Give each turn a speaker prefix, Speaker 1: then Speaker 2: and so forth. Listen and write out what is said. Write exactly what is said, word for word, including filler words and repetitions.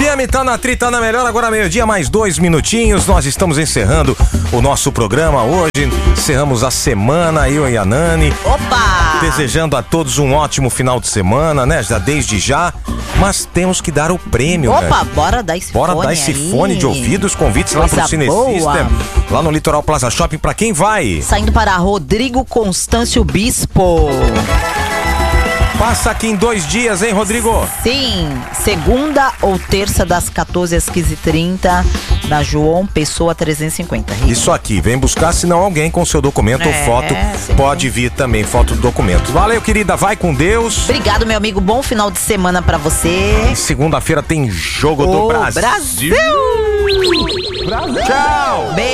Speaker 1: F M tá na Tri, tá na melhor, agora meio-dia, mais dois minutinhos. Nós estamos encerrando o nosso programa hoje. Encerramos a semana, eu e a Nani.
Speaker 2: Opa!
Speaker 1: Desejando a todos um ótimo final de semana, né? Já desde já. Mas temos que dar o prêmio,
Speaker 2: Opa,
Speaker 1: né?
Speaker 2: bora dar esse
Speaker 1: Bora
Speaker 2: fone
Speaker 1: dar esse
Speaker 2: aí.
Speaker 1: fone de ouvido, os convites lá
Speaker 2: Coisa
Speaker 1: pro Cine
Speaker 2: boa.
Speaker 1: System, lá no Litoral Plaza Shopping. Pra quem vai?
Speaker 2: Saindo para Rodrigo Constâncio Bispo.
Speaker 1: Passa aqui em dois dias, hein, Rodrigo?
Speaker 2: Sim, segunda ou terça das quatorze às quinze e trinta, na João Pessoa trezentos e cinquenta. Rico.
Speaker 1: Isso aqui, vem buscar, senão alguém com seu documento ou
Speaker 2: É,
Speaker 1: foto
Speaker 2: sim.
Speaker 1: pode vir também, foto do documento. Valeu, querida, vai com Deus.
Speaker 2: Obrigado, meu amigo, bom final de semana pra você.
Speaker 1: E segunda-feira tem Jogo do
Speaker 2: Ô,
Speaker 1: Brasil.
Speaker 2: Brasil!
Speaker 1: Brasil. Tchau!
Speaker 2: Beijo.